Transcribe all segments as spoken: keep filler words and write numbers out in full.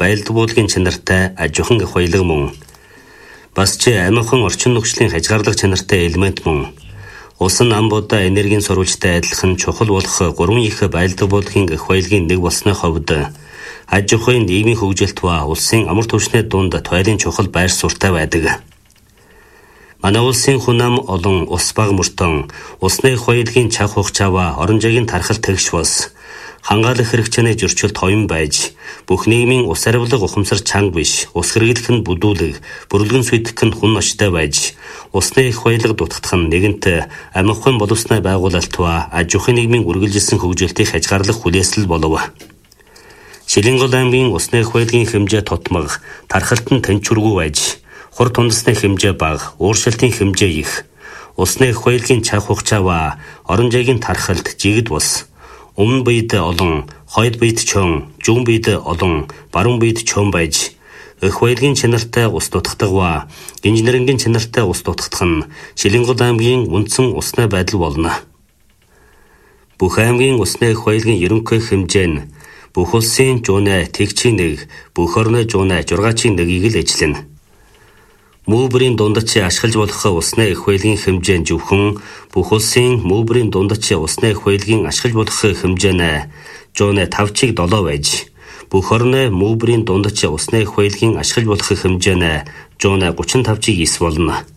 баялаг буулгын чанартай аж ахуйн их баялаг мөн. Бас ч амархан орчин нөхцөлийн хязгаарлах чанартай элемент мөн. Усан амбуудаа энергийн сурвалжтай адилхан чухал болох гурван их баялаг буулгын их баялагын нэг болсны хувьд аж ахуйн нийгмийн хөгжилт ба улсын амар түвшний дунд туйлын чухал байр суурьтай байдаг. Манай улсын хүн ам олон ус баг мөртөн усны их баялагын чаг хугацаа орон зайгийн тархалт тэгш бас хангаалах хэрэгцээний зөрчилд хоён байж бүх нийгмийн ус ариулга ухамсар чанга биш ус хэрэглэх нь бүдүүлэг бүрлгэн сүйтгэх нь хүн ночтой байж усны их баялаг дутагдах нь нэгэнт амархан боловсны байгуулалт ба аж ахуйн нийгмийн үргэлжилсэн хөгжилтийг хязгаарлах хүлээсэл болов. Шилэнгол аймгийн усны их баялагын хэмжээ тотмог тархалт нь тэнцвэргүй байж хур тундасны хэмжээ бага ууршилтын хэмжээ их усны их баялагын чаг хугацаа ба орон зайгийн тархалт жигд бус өмнө бид олон, хойд бид чон, зүүн бид олон, баруун бид чон байж их баялагын чанартай ус дутагдах ба инженерингийн чанартай ус дутагдах нь Шилэнгол аймгийн үндсэн усны байдал болно. Бүх аймгийн усны их баялагын ерөнхий хэмжээ нь бүх улсын жуунай тэгчийн нэг, бүх орны жуунай жургаачийн нэгийг л эзлэнэ. Мөбрийн дундч ашиглаж болох усны их баялагын хэмжээ нь зөвхөн бүх улсын мөбрийн дундч усны их баялагын ашиглаж болох хэмжээ нь жуунай тавчиг долоо байж бүх орны мөбрийн дундч усны их баялагын ашиглаж болох хэмжээ нь жуунай гучин тавчиг ис болно.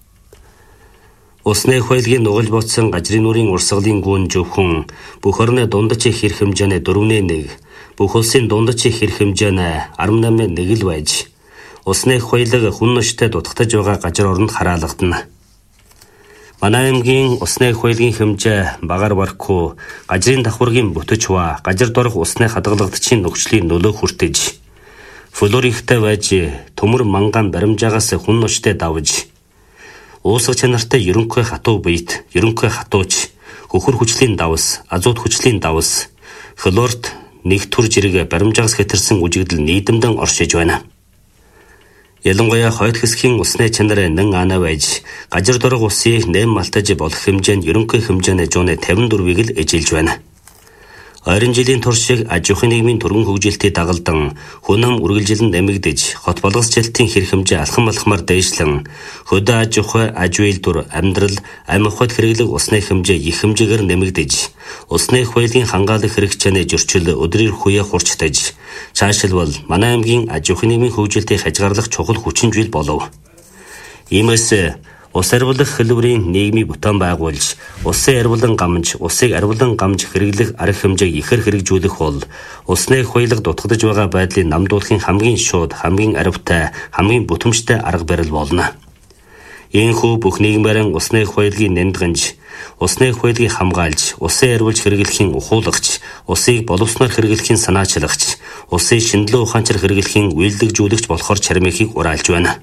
Усны их баялагын нугалж бодсон гажрын нүрийн урсгалын гүн зөвхөн бүх орны дундч хэрэг хэмжээ нь дөрвөн нэг, бүх улсын дундч хэрэг хэмжээ нь арван намын нэг л байж усны их баялаг хүн ночтой дутагдж байгаа газар оронд хараалгадана. Манай аймгийн усны их баялагын хэмжээ багаар барахгүй гажрын давхаргийн бүтэж ба газар дорох усны хадгалагчийн нөхцөлийн нөлөө хүртэж флор ихтэй байж төмөр манган баримжаагаас хүн ночтой давж уусга чанартай ерөнхий хатуу биет ерөнхий хатууч хөхөр хүчлийн давс азот хүчлийн давс флорт нэг төр зэрэг баримжаагаас хэтэрсэн үжигдэл нийдэмдэн оршиж байна. Ялангуяа хойд хэсгийн усны чанар нэн ана байж газар дорох усыг нэм малтаж болох хэмжээнд ерөнхий хэмжээний жууны тавин дөрвийг л эжилж байна. Ойрын жилийн туршиг аж ахуйн нийгмийн төргөн хөгжилтийг дагалдан хүн ам үргэлжилэн нэмэгдэж хот болгосчлтын хэрэг хэмжээ алхам алхмаар дээшлэн хөдөө аж ахуй аж үйлдвэр амьдрал амь ахуйд хэрэглэх усны хэмжээ их хэмжээгээр нэмэгдэж усны их баялагын хангаалах хэрэгцээний зөрчил өдрийн хүе хурцтаж цаашлбал манай аймгийн аж ахуйн нийгмийн хөгжилтийг хязгаарлах чухал хүчин зүйл болов. Иймээс ус ариулгах хэлбэрийн нийгмийн бүтээн байгуулж, усын ариулган гамж, усыг ариулган гамж хэрэглэх арга хэмжээг ихэр хэрэгжүүлэх бол усны их баялаг дутагдж байгаа байдлыг намдуулахын хамгийн шууд, хамгийн аривтай, хамгийн бүтэмжтэй арга барил болно. Ийхүү бүх нийгмээрэн усны их баялагын нэмдгэнж, усны их баялагыг хамгаалж, усын ариулж хэрэглэхийн ухуулагч, усыг боловсноор хэрэглэхийн санаачлагч, усын шинжилгээ ухаанчаар хэрэглэхийн үйлдвэрлэгжүүлэгч болохоор чармихийг ураалж байна.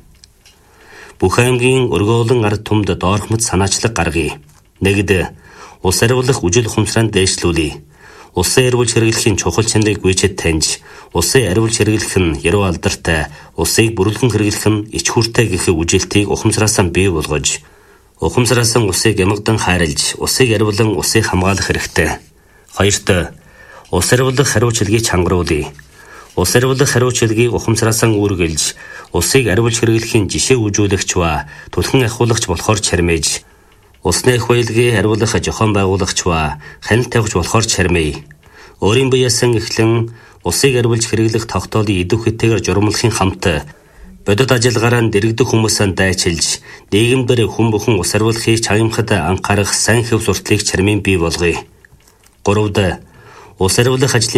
Бүх аймгийн өргөөлөн ард түмд доорхмод санаачлаг гаргая. Нэгд ус ариулгах үжил ухамсараа дээшлүүлье. Усын ариулж хэрэглэхийн чухал чанарыг гүйцэд таньж, усын ариулж хэрэглэх нь яруу алдартай, усыг бүрэлдэн хэрэглэх нь ич хүртэй гэх үжилтийг ухамсараасаа бий болгож, ухамсараасаа усыг ямагдан хайрлж, усыг ариулан усыг хамгаалах хэрэгтэй. Хоёрт ус ариулгах хариуцлагыг чангаруулъя. Ус ариулгах хариуцлагыг ухамсараасаа үргэлж, усыг ариулж хэрэглэхийн жишээ үзүүлэгч ба түлхэн ахиулагч болохоор чармиж, усны их баялагыг ариулгах зохион байгуулагч ба хяналт тавьж болохоор чармий. Өөрийн биеэсэн эхлэн усыг ариулж хэрэглэх тогтоолын идэв хэтээр журмлахын хамт бодит ажиллагаараа дэрэгдэх хүмүүсээ дайчилж, нийгэмдэр хүн бүхэн ус ариулгахыг чагнамхад анхаарах сайн хэв сурталыг чармийн бий болгоё. Гуравд ус ариулгах ажлын